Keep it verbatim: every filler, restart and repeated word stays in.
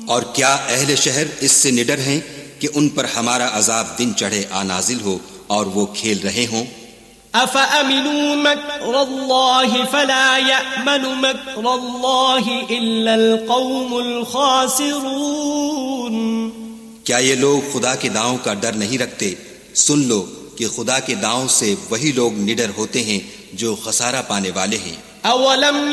और क्या अहले शहर इससे निडर हैं कि उन पर हमारा अजाब दिन चढ़े आ नाजिल हो और वो खेल रहे हों? अफ़अमिनू मक्रल्लाहि फला यअमनु मक्रल्लाहि इल्लल क़ौमुल ख़ासिरून। क्या ये लोग खुदा के दांव का डर नहीं रखते? सुन लो कि खुदा के दांव से वही लोग निडर होते हैं जो खसारा पाने वाले हैं। अवलम